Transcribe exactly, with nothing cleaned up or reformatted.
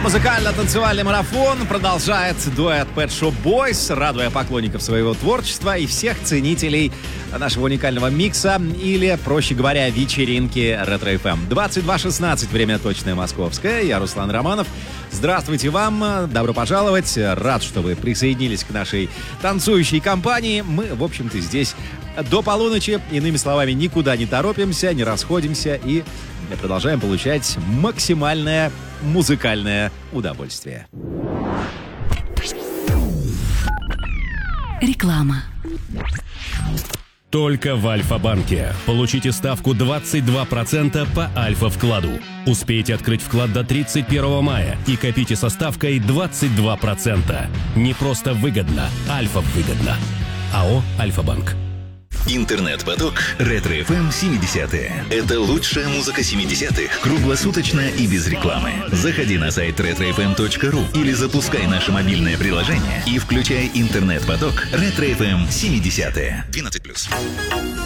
Музыкально-танцевальный марафон продолжает дуэт Pet Shop Boys, радуя поклонников своего творчества и всех ценителей нашего уникального микса, или, проще говоря, вечеринки Ретро-эф эм. двадцать два шестнадцать, время точное московское. Я Руслан Романов. Здравствуйте вам, добро пожаловать. Рад, что вы присоединились к нашей танцующей компании. Мы, в общем-то, здесь до полуночи. Иными словами, никуда не торопимся, не расходимся и продолжаем получать максимальное музыкальное удовольствие. Реклама. Только в Альфа-банке. Получите ставку двадцать два процента по Альфа-вкладу. Успейте открыть вклад до тридцать первого мая и копите со ставкой двадцать два процента. Не просто выгодно, Альфа-выгодно. АО «Альфа-банк». Интернет-поток Ретро-эф эм семидесятые. Это лучшая музыка семидесятых, круглосуточно и без рекламы. Заходи на сайт ретро эф эм точка ру или запускай наше мобильное приложение и включай интернет-поток Ретро-эф эм семидесятые. двенадцать плюс.